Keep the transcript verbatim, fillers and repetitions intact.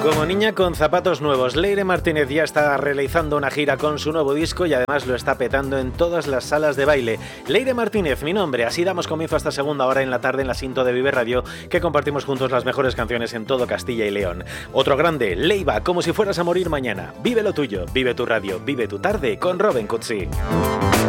Como niña con zapatos nuevos, Leire Martínez ya está realizando una gira con su nuevo disco y además lo está petando en todas las salas de baile. Leire Martínez, mi nombre, así damos comienzo a esta segunda hora en la tarde en la Sinto de Vive Radio, que compartimos juntos las mejores canciones en todo Castilla y León. Otro grande, Leiva, como si fueras a morir mañana. Vive lo tuyo, vive tu radio, vive tu tarde con Robin Cutsi.